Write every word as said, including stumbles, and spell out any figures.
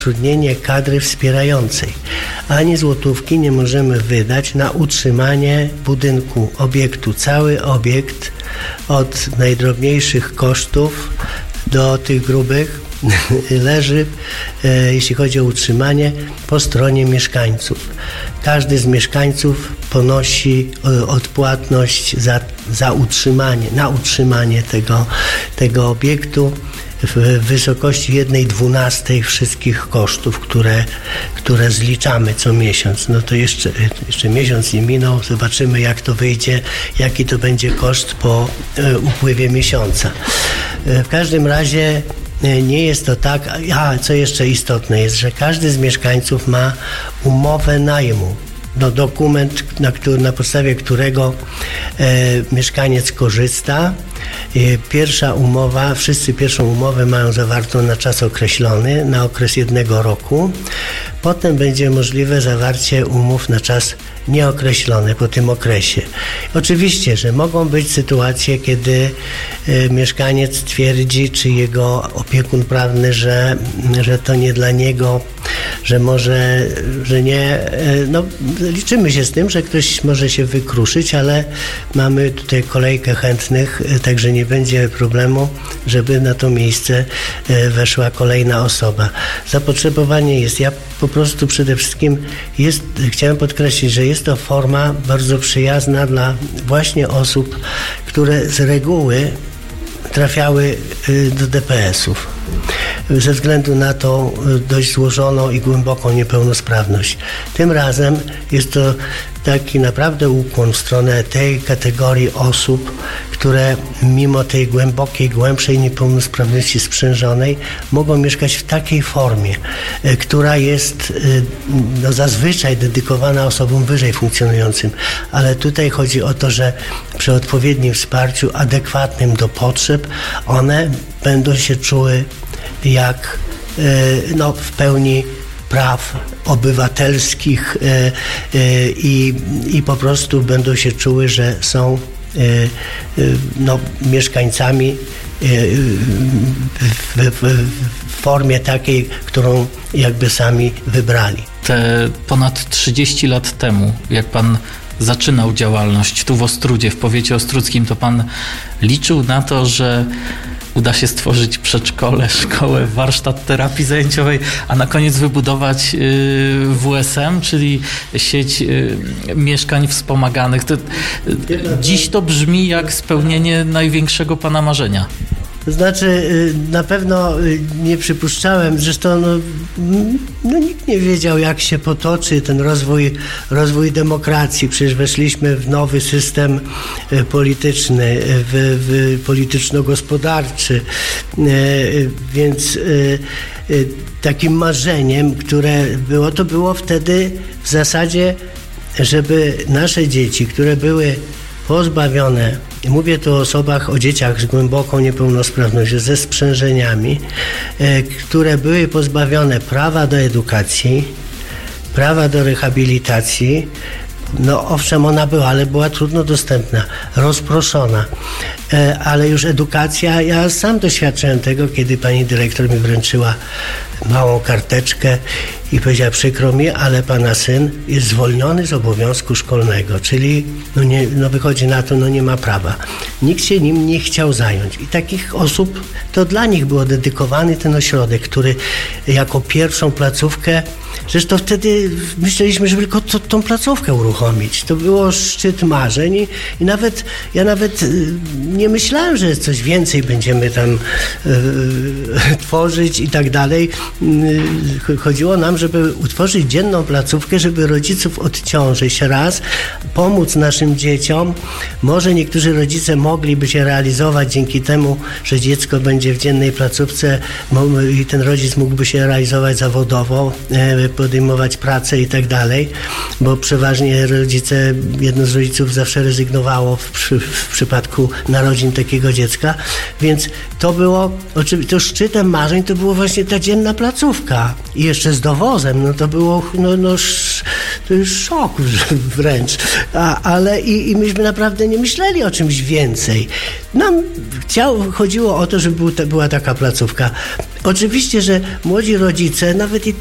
Zatrudnienie kadry wspierającej. Ani złotówki nie możemy wydać na utrzymanie budynku, obiektu. Cały obiekt od najdrobniejszych kosztów do tych grubych leży, e, jeśli chodzi o utrzymanie, po stronie mieszkańców. Każdy z mieszkańców ponosi e, odpłatność za, za utrzymanie, na utrzymanie tego, tego obiektu w wysokości jednej dwunastej wszystkich kosztów, które, które zliczamy co miesiąc. No to jeszcze, jeszcze miesiąc nie minął, zobaczymy jak to wyjdzie, jaki to będzie koszt po e, upływie miesiąca. E, w każdym razie e, nie jest to tak, a co jeszcze istotne jest, że każdy z mieszkańców ma umowę najmu. No, dokument, na, który, na podstawie którego e, mieszkaniec korzysta. E, pierwsza umowa, wszyscy pierwszą umowę mają zawartą na czas określony, na okres jednego roku. Potem będzie możliwe zawarcie umów na czas nieokreślony po tym okresie. Oczywiście, że mogą być sytuacje, kiedy e, mieszkaniec twierdzi, czy jego opiekun prawny, że, że to nie dla niego, że może, że nie, e, no liczymy się z tym, że ktoś może się wykruszyć, ale mamy tutaj kolejkę chętnych, e, także nie będzie problemu, żeby na to miejsce e, weszła kolejna osoba. Zapotrzebowanie jest, ja po prostu przede wszystkim jest, chciałem podkreślić, że jest to forma bardzo przyjazna dla właśnie osób, które z reguły trafiały do D P S-ów ze względu na tą dość złożoną i głęboką niepełnosprawność. Tym razem jest to taki naprawdę ukłon w stronę tej kategorii osób, które mimo tej głębokiej, głębszej niepełnosprawności sprzężonej mogą mieszkać w takiej formie, która jest no, zazwyczaj dedykowana osobom wyżej funkcjonującym. Ale tutaj chodzi o to, że przy odpowiednim wsparciu adekwatnym do potrzeb one będą się czuły jak no, w pełni praw obywatelskich e, e, i, i po prostu będą się czuły, że są e, e, no, mieszkańcami e, w, w, w formie takiej, którą jakby sami wybrali. Te ponad trzydzieści lat temu, jak pan zaczynał działalność tu w Ostródzie, w powiecie ostródzkim, to pan liczył na to, że uda się stworzyć przedszkole, szkołę, warsztat terapii zajęciowej, a na koniec wybudować W S M, czyli sieć mieszkań wspomaganych. To, dziś to brzmi jak spełnienie największego pana marzenia. To znaczy, na pewno nie przypuszczałem, zresztą no, no, nikt nie wiedział, jak się potoczy ten rozwój, rozwój demokracji. Przecież weszliśmy w nowy system polityczny, w, w polityczno-gospodarczy, więc takim marzeniem, które było, to było wtedy w zasadzie, żeby nasze dzieci, które były pozbawione, mówię tu o osobach, o dzieciach z głęboką niepełnosprawnością, ze sprzężeniami, e, które były pozbawione prawa do edukacji, prawa do rehabilitacji. No owszem, ona była, ale była trudno dostępna, rozproszona. E, ale już edukacja, ja sam doświadczyłem tego, kiedy pani dyrektor mi wręczyła małą karteczkę i powiedziała: przykro mi, ale pana syn jest zwolniony z obowiązku szkolnego, czyli no, nie, no wychodzi na to, no nie ma prawa. Nikt się nim nie chciał zająć i takich osób, to dla nich był dedykowany ten ośrodek, który jako pierwszą placówkę, zresztą wtedy myśleliśmy, żeby tylko to, tą placówkę uruchomić. To było szczyt marzeń i, i nawet, ja nawet nie myślałem, że coś więcej będziemy tam e, tworzyć i tak dalej. Chodziło nam, żeby utworzyć dzienną placówkę, żeby rodziców odciążyć raz, pomóc naszym dzieciom. Może niektórzy rodzice mogliby się realizować dzięki temu, że dziecko będzie w dziennej placówce i ten rodzic mógłby się realizować zawodowo, podejmować pracę i tak dalej, bo przeważnie rodzice, jedno z rodziców zawsze rezygnowało w, przy, w przypadku narodzin takiego dziecka, więc to było, oczywiście to szczytem marzeń to było właśnie ta dzienna placówka i jeszcze z dowozem, no to było no, no, to już szok wręcz, A, ale i, i myśmy naprawdę nie myśleli o czymś więcej. Nam chciał, chodziło o to, żeby był, była taka placówka. Oczywiście, że młodzi rodzice, nawet i